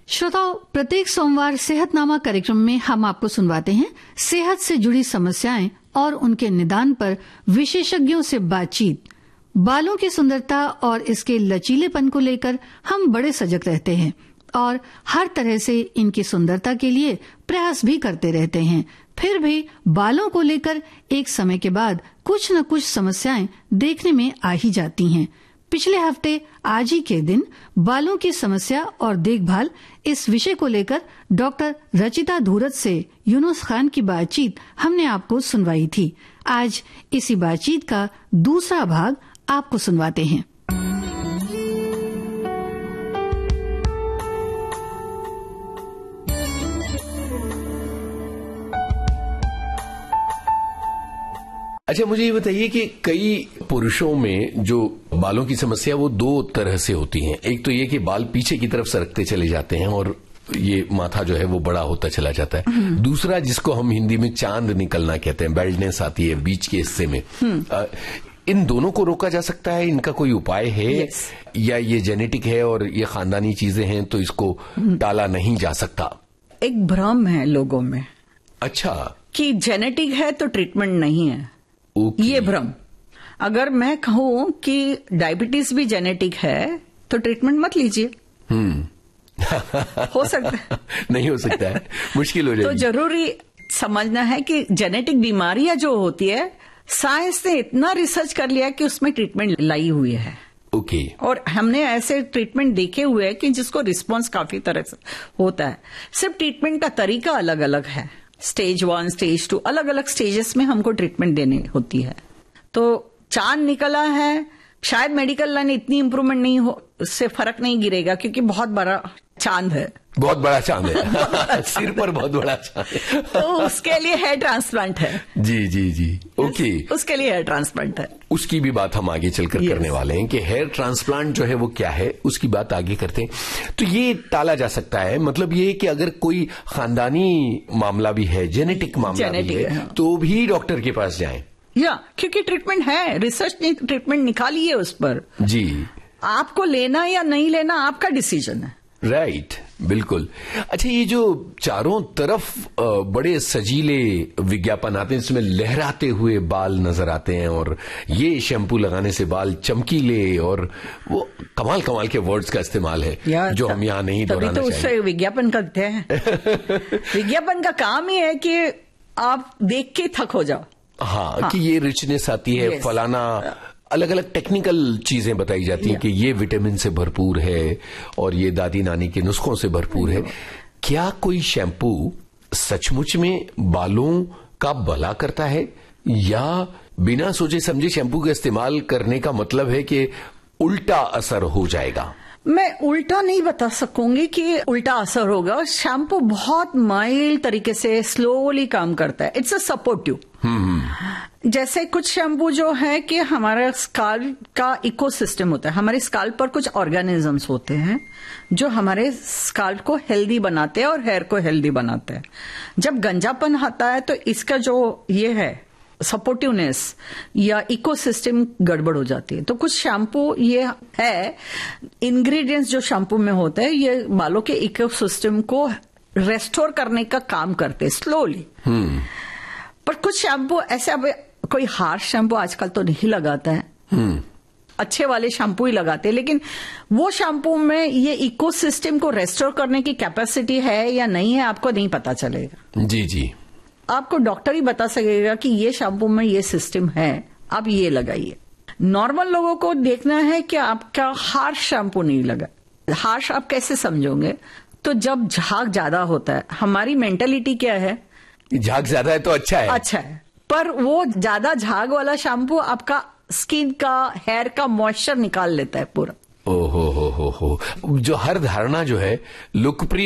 श्रोताओं, प्रत्येक सोमवार सेहतनामा कार्यक्रम में हम आपको सुनवाते हैं सेहत से जुड़ी समस्याएं और उनके निदान पर विशेषज्ञों से बातचीत। बालों की सुंदरता और इसके लचीलेपन को लेकर हम बड़े सजग रहते हैं और हर तरह से इनकी सुंदरता के लिए प्रयास भी करते रहते हैं। फिर भी बालों को लेकर एक समय के बाद कुछ न कुछ समस्याएं देखने में आ ही जाती हैं। पिछले हफ्ते आज ही के दिन बालों की समस्या और देखभाल इस विषय को लेकर डॉक्टर रचिता धूरत से यूनुस खान की बातचीत हमने आपको सुनवाई थी। आज इसी बातचीत का दूसरा भाग आपको सुनवाते हैं। अच्छा, मुझे ये बताइए कि कई पुरुषों में जो बालों की समस्या वो दो तरह से होती है। एक तो ये कि बाल पीछे की तरफ सरकते चले जाते हैं और ये माथा जो है वो बड़ा होता चला जाता है। दूसरा, जिसको हम हिंदी में चांद निकलना कहते हैं, बेल्डनेस आती है बीच के हिस्से में। इन दोनों को रोका जा सकता है? इनका कोई उपाय है? या ये जेनेटिक है और ये खानदानी चीजें हैं तो इसको टाला नहीं जा सकता? एक भ्रम है लोगों में। अच्छा, कि जेनेटिक है तो ट्रीटमेंट नहीं है। ये भ्रम। अगर मैं कहूं कि डायबिटीज भी जेनेटिक है तो ट्रीटमेंट मत लीजिए। हो सकता है? नहीं हो सकता है, मुश्किल हो जाएगी। तो जरूरी समझना है कि जेनेटिक बीमारियां जो होती है, साइंस ने इतना रिसर्च कर लिया कि उसमें ट्रीटमेंट लाई हुई है। ओके। और हमने ऐसे ट्रीटमेंट देखे हुए हैं कि जिसको रिस्पांस काफी तरह से होता है। सिर्फ ट्रीटमेंट का तरीका अलग अलग है। स्टेज 1, स्टेज 2, अलग अलग स्टेजेस में हमको ट्रीटमेंट देनी होती है। तो चांद निकला है, शायद मेडिकल लाइन इतनी इंप्रूवमेंट नहीं हो, उससे फर्क नहीं गिरेगा क्योंकि बहुत बड़ा चांद है। बहुत बड़ा चांद है। सिर पर बहुत बड़ा चांद है। तो उसके लिए हेयर ट्रांसप्लांट है। जी जी जी, ओके। उसके लिए हेयर ट्रांसप्लांट है। उसकी भी बात हम आगे चलकर करने वाले हैं कि हेयर ट्रांसप्लांट जो है वो क्या है, उसकी बात आगे करते हैं। तो ये टाला जा सकता है, मतलब ये कि अगर कोई खानदानी मामला भी है, जेनेटिक मामला भी है, तो भी डॉक्टर के पास जाएं। क्योंकि ट्रीटमेंट है, रिसर्च ने ट्रीटमेंट निकाली है उस पर। जी, आपको लेना या नहीं लेना आपका डिसीजन है। राइट, बिल्कुल। अच्छा, ये जो चारों तरफ बड़े सजीले विज्ञापन आते हैं, इसमें लहराते हुए बाल नजर आते हैं और ये शैम्पू लगाने से बाल चमकीले, और वो कमाल कमाल के वर्ड्स का इस्तेमाल है जो हम यहाँ नहीं दोहराना चाहेंगे। तो उससे विज्ञापन करते हैं। विज्ञापन का काम ही है कि आप देख के थक हो जाओ। हाँ, कि ये रिचनेस आती है, फलाना अलग अलग टेक्निकल चीजें बताई जाती हैं कि ये विटामिन से भरपूर है और ये दादी नानी के नुस्खों से भरपूर है। क्या कोई शैम्पू सचमुच में बालों का भला करता है, या बिना सोचे समझे शैम्पू का इस्तेमाल करने का मतलब है कि उल्टा असर हो जाएगा? मैं उल्टा नहीं बता सकूंगी कि उल्टा असर होगा। शैम्पू बहुत माइल्ड तरीके से स्लोली काम करता है। It's a supportive. जैसे कुछ शैम्पू जो है कि हमारा स्काल्प का इकोसिस्टम होता है, हमारे स्काल्प पर कुछ ऑर्गेनिजम्स होते हैं जो हमारे स्काल्प को हेल्दी बनाते हैं और हेयर को हेल्दी बनाते हैं। जब गंजापन आता है तो इसका जो ये है सपोर्टिवनेस या इकोसिस्टम गड़बड़ हो जाती है। तो कुछ शैम्पू ये है, इंग्रेडिएंट्स जो शैम्पू में होते हैं ये बालों के इकोसिस्टम को रेस्टोर करने का काम करते हैं स्लोली। पर कुछ शैम्पू ऐसे, अब कोई हार्श शैम्पू आजकल तो नहीं लगाता है, अच्छे वाले शैम्पू ही लगाते हैं, लेकिन वो शैम्पू में ये इकोसिस्टम को रेस्टोर करने की कैपेसिटी है या नहीं है आपको नहीं पता चलेगा। जी जी, आपको डॉक्टर ही बता सकेगा कि ये शैम्पू में ये सिस्टम है, आप ये लगाइए। नॉर्मल लोगों को देखना है कि आपका हार्श शैम्पू नहीं लगा। हार्श आप कैसे समझोगे? तो जब झाग ज्यादा होता है, हमारी मेंटालिटी क्या है, झाग ज्यादा है तो अच्छा है, अच्छा है, पर वो ज्यादा झाग वाला शैम्पू आपका स्किन का, हेयर का मॉइस्चर निकाल लेता है पूरा। ओहो हो, जो हर धारणा जो है लोकप्रिय